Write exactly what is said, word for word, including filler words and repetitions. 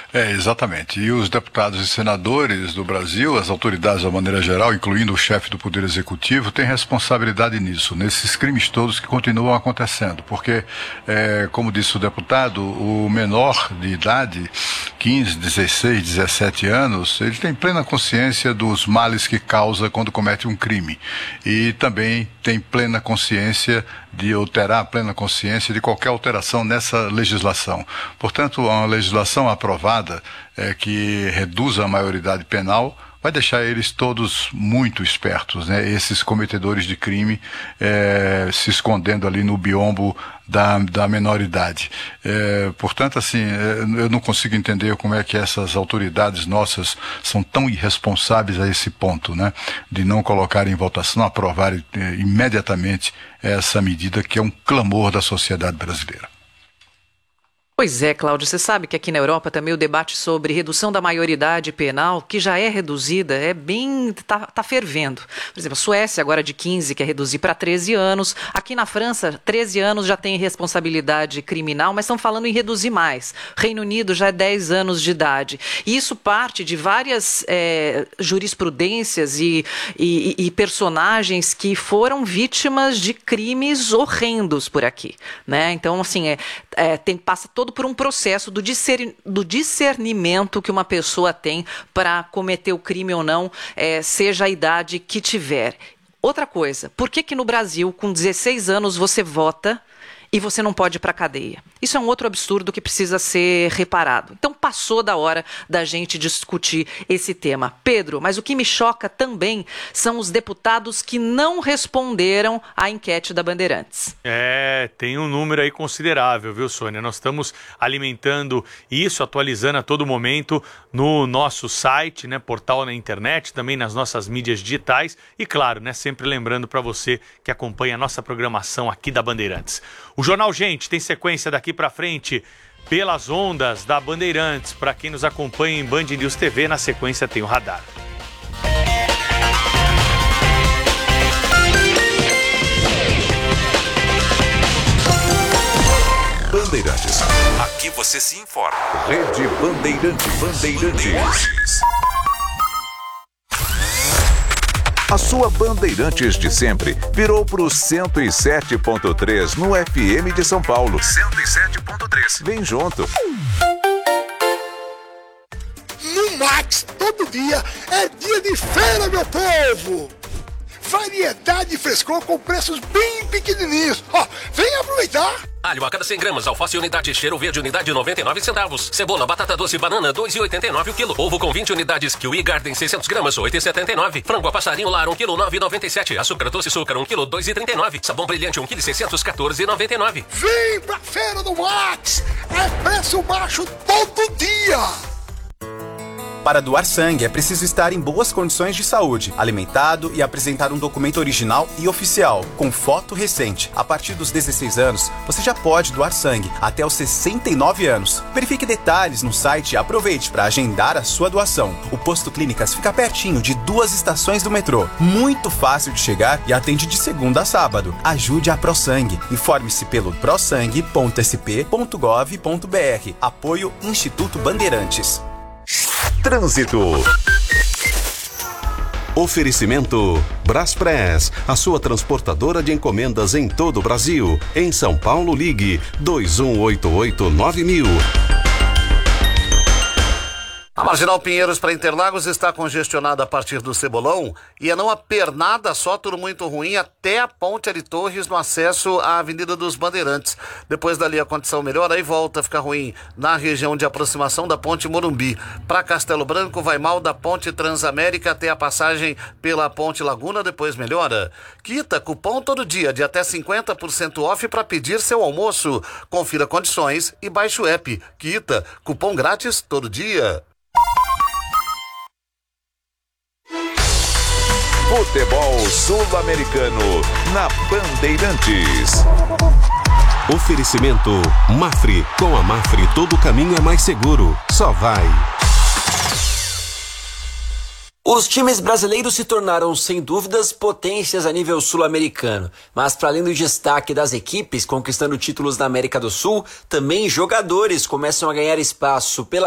É, exatamente. E os deputados e senadores do Brasil, as autoridades de maneira geral, incluindo o chefe do Poder Executivo, têm responsabilidade nisso, nesses crimes todos que continuam acontecendo. Porque, é, como disse o deputado, o menor de idade, quinze, dezesseis, dezessete anos, ele tem plena consciência dos males que causa quando comete um crime. E também tem plena consciência de, ou terá plena consciência de qualquer alteração nessa legislação. Portanto, uma legislação aprovada é, que reduza a maioridade penal vai deixar eles todos muito espertos, né? Esses cometedores de crime é, se escondendo ali no biombo da, da menoridade. É, portanto, assim, é, eu não consigo entender como é que essas autoridades nossas são tão irresponsáveis a esse ponto, né? De não colocar em votação, aprovar é, imediatamente essa medida que é um clamor da sociedade brasileira. Pois é, Cláudio, você sabe que aqui na Europa também o debate sobre redução da maioridade penal, que já é reduzida, é bem, tá, tá fervendo. Por exemplo, a Suécia agora de quinze quer reduzir para treze anos. Aqui na França, treze anos já tem responsabilidade criminal, mas estão falando em reduzir mais. Reino Unido já é dez anos de idade. E isso parte de várias é, jurisprudências e, e, e personagens que foram vítimas de crimes horrendos por aqui, né? Então, assim, é, é, tem, passa todo por um processo do, discer, do discernimento que uma pessoa tem para cometer o crime ou não, é, seja a idade que tiver. Outra coisa, por que que no Brasil, com dezesseis anos, você vota e você não pode ir para a cadeia? Isso é um outro absurdo que precisa ser reparado. Então passou da hora da gente discutir esse tema. Pedro, mas o que me choca também são os deputados que não responderam à enquete da Bandeirantes. É, tem um número aí considerável, viu, Sônia? Nós estamos alimentando isso, atualizando a todo momento no nosso site, né, portal na internet, também nas nossas mídias digitais e, claro, né, sempre lembrando para você que acompanha a nossa programação aqui da Bandeirantes. O Jornal Gente tem sequência daqui para frente pelas ondas da Bandeirantes. Para quem nos acompanha em Band News T V, na sequência tem o Radar. Bandeirantes. Aqui você se informa. Rede Bandeirante Bandeirantes. A sua Bandeirantes de sempre virou pro cento e sete ponto três no F M de São Paulo. cento e sete ponto três. Vem junto. No Max, todo dia é dia de feira, meu povo! Variedade e frescor com preços bem pequenininhos. Ó, vem aproveitar! Alho a cada cem gramas, alface unidade, cheiro verde unidade noventa e nove centavos. Cebola, batata doce, banana dois e oitenta e nove o quilo. Ovo com vinte unidades, Kiwi Garden seiscentos gramas, oito e setenta e nove. Frango a passarinho lar um quilo, nove e noventa e sete. Açúcar doce açúcar um quilo, dois e trinta e nove. Sabão brilhante um quilo seiscentos, quatorze e noventa e nove. Vem pra feira do Max! É preço baixo todo dia! Para doar sangue, é preciso estar em boas condições de saúde, alimentado e apresentar um documento original e oficial, com foto recente. A partir dos dezesseis anos, você já pode doar sangue, até os sessenta e nove anos. Verifique detalhes no site e aproveite para agendar a sua doação. O Posto Clínicas fica pertinho de duas estações do metrô. Muito fácil de chegar e atende de segunda a sábado. Ajude a ProSangue. Informe-se pelo prosangue ponto s p ponto gov ponto b r. Apoio Instituto Bandeirantes. Trânsito. Oferecimento Braspress, a sua transportadora de encomendas em todo o Brasil. Em São Paulo, ligue dois um oito oito nove mil. A Marginal Pinheiros para Interlagos está congestionada a partir do Cebolão e é não a pernada só, tudo muito ruim, até a Ponte Ari Torres no acesso à Avenida dos Bandeirantes. Depois dali a condição melhora, aí volta a ficar ruim na região de aproximação da Ponte Morumbi. Para Castelo Branco vai mal da Ponte Transamérica até a passagem pela Ponte Laguna, depois melhora. Quita, cupom todo dia de até cinquenta por cento off para pedir seu almoço. Confira condições e baixe o app. Quita, cupom grátis todo dia. Futebol Sul-Americano na Bandeirantes. Oferecimento Mafre. Com a Mafre todo caminho é mais seguro. Só vai. Os times brasileiros se tornaram, sem dúvidas, potências a nível sul-americano. Mas, para além do destaque das equipes conquistando títulos na América do Sul, também jogadores começam a ganhar espaço pela